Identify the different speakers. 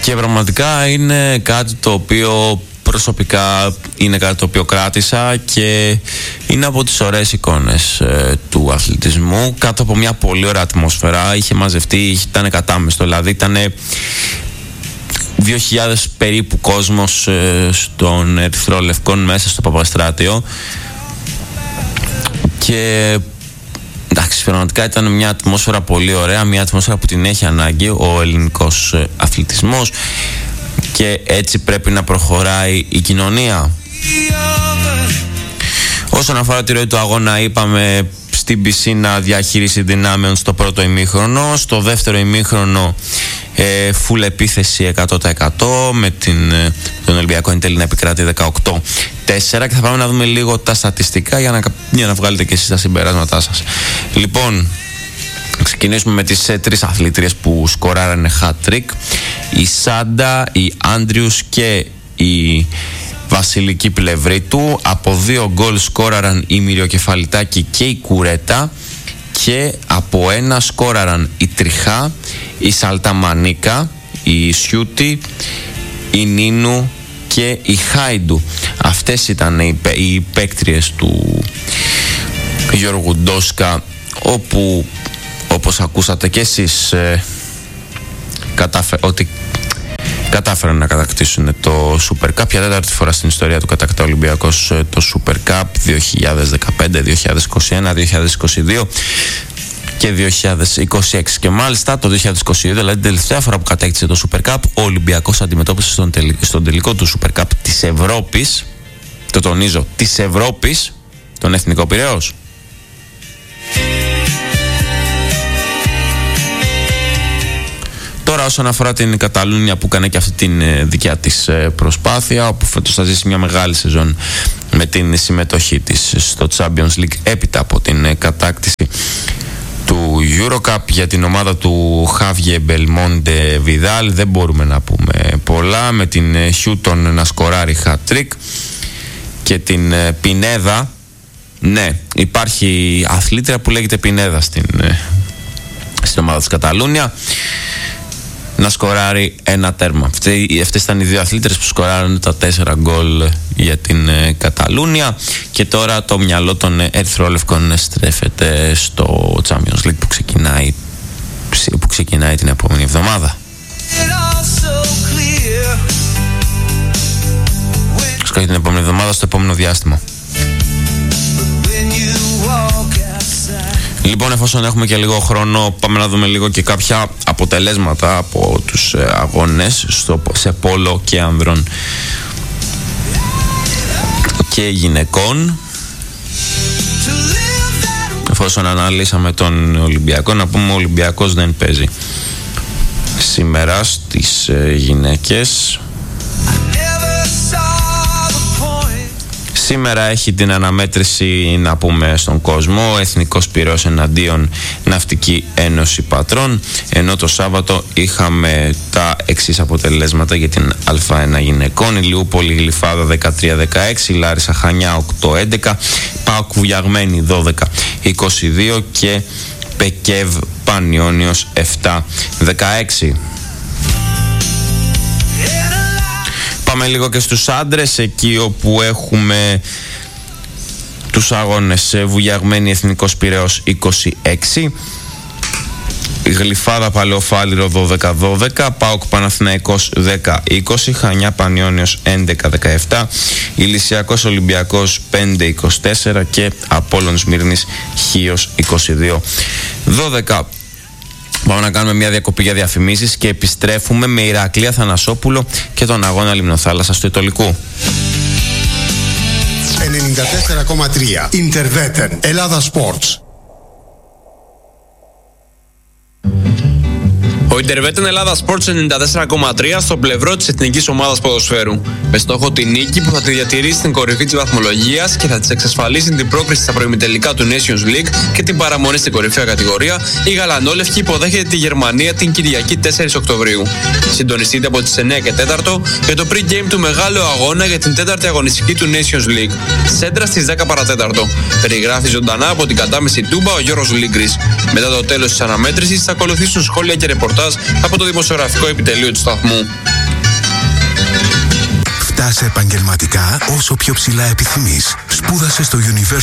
Speaker 1: Και πραγματικά είναι κάτι το οποίο προσωπικά είναι κάτι το οποίο κράτησα και είναι από τις ωραίες εικόνες του αθλητισμού, κάτω από μια πολύ ωραία ατμόσφαιρα. Είχε μαζευτεί, ήταν κατάμεστο, δηλαδή ήταν 2.000 περίπου κόσμος στον Ερυθρό Λευκόν μέσα στο Παπαστράτιο και εντάξει, πραγματικά ήταν μια ατμόσφαιρα πολύ ωραία, μια ατμόσφαιρα που την έχει ανάγκη ο ελληνικός αθλητισμός και έτσι πρέπει να προχωράει η κοινωνία. Όσον αφορά τη ροή του αγώνα, είπαμε στην πισίνα διαχείριση δυνάμεων στο πρώτο ημίχρονο. Στο δεύτερο ημίχρονο full επίθεση 100% με τον Ολυμπιακό εν τέλει να επικράτει 18-4 και θα πάμε να δούμε λίγο τα στατιστικά για να βγάλετε και εσείς τα συμπεράσματά σας. Λοιπόν, ξεκινήσουμε με τις τρεις αθλήτριες που σκοράρανε hat-trick. Η Σάντα, η Άντριους και η Βασιλική Πλευρίτου. Από 2 γκολ σκόραραν η Μυριοκεφαλιτάκη και η Κουρέτα και από 1 σκόραραν η Τριχά, η Σαλταμανίκα, η Σιούτη, η Νίνου και η Χάιντου. Αυτές ήταν οι παίκτριες του Γιώργου Ντόσκα, όπου όπως ακούσατε και εσείς ότι κατάφεραν να κατακτήσουν το Super Cup για τέταρτη φορά στην ιστορία του κατακτά Ολυμπιακός το Super Cup 2015, 2021, 2022 και 2026 και μάλιστα το 2022, δηλαδή την τελευταία φορά που κατέκτησε το Super Cup, ο Ολυμπιακός αντιμετώπισε στον τελικό του Super Cup της Ευρώπης, το τονίζω, της Ευρώπης, τον Εθνικό Πειραιώς. Τώρα όσον αφορά την Καταλούνια που έκανε και αυτή την δικιά της προσπάθεια, όπου φέτος θα ζήσει μια μεγάλη σεζόν με την συμμετοχή της στο Champions League έπειτα από την κατάκτηση του Eurocup. Για την ομάδα του Χάβιε Μπελμόντε Βιδάλ δεν μπορούμε να πούμε πολλά, με την Χιούτον να σκοράρει hat-trick και την Πινέδα, ναι, υπάρχει αθλήτρια που λέγεται Πινέδα στην ομάδα της Καταλούνια, να σκοράρει 1 τέρμα. Αυτές ήταν οι 2 αθλήτρες που σκοράρουν τα 4 γκολ για την Καταλούνια και τώρα το μυαλό των ερυθρόλευκων στρέφεται στο Champions League που ξεκινάει την επόμενη εβδομάδα. Σκορεί την επόμενη εβδομάδα στο επόμενο διάστημα. Λοιπόν, εφόσον έχουμε και λίγο χρόνο, πάμε να δούμε λίγο και κάποια αποτελέσματα από τους αγώνες σε πόλο και άνδρων και γυναικών. Εφόσον αναλύσαμε τον Ολυμπιακό, να πούμε ο Ολυμπιακός δεν παίζει σήμερα στις γυναίκες. Σήμερα έχει την αναμέτρηση, να πούμε, στον κόσμο, Εθνικός Πειραιώς εναντίον Ναυτική Ένωση Πατρών, ενώ το Σάββατο είχαμε τα εξής αποτελέσματα για την Α1 γυναικών: η Λιούπολη Γλυφάδα 13-16, Λάρισα Χανιά 8-11, ΠΑΟΚ Βουλιαγμένη 12-22 και Πεκεύ Πανιόνιος 7-16. Πάμε λίγο και στους άντρες, εκεί όπου έχουμε τους αγώνες. Βουλιαγμένη Εθνικός Πειραιώς 26, Γλυφάδα Παλαιοφάλιρο 12-12, ΠΑΟΚ Παναθηναϊκός 10-20, Χανιά Πανιόνιος 11-17, Ηλυσιακός Ολυμπιακός 5-24 και Απόλλων Σμύρνης Χίος 22-12. Πάμε να κάνουμε μια διακοπή για διαφημίσεις και επιστρέφουμε με Ηρακλή Αθανασόπουλο και τον αγώνα Λιμνοθάλασσας του Ιτωλικού.
Speaker 2: 94,3 Ιντερβέτεν Ελλάδα Sports.
Speaker 3: Ο Ιντερβέτεν Ελλάδα Sports 94,3 στο πλευρό της εθνικής ομάδας ποδοσφαίρου. Με στόχο τη νίκη που θα τη διατηρήσει στην κορυφή της βαθμολογίας και θα της εξασφαλίσει την πρόκριση στα προημιτελικά του Nations League και την παραμονή στην κορυφαία κατηγορία, η Γαλανόλευκη υποδέχεται τη Γερμανία την Κυριακή 4 Οκτωβρίου. Συντονιστείτε από τις 9 και 4 για το pre-game του μεγάλου αγώνα για την 4η αγωνιστική του Nations League. Σέντρα στις 10 παρατέταρτο. Περιγράφει ζωντανά από την κατάμεση Τούμπα ο Γιώργος Λίγκρης. Μετά το τέλος της αναμέτρησης θα ακολουθήσουν σχόλια και ρεπορτάζ από το δημοσιογραφικό επιτελείο του σταθμού.
Speaker 4: Σπούδασε επαγγελματικά όσο πιο ψηλά επιθυμείς. Σπούδασε στο University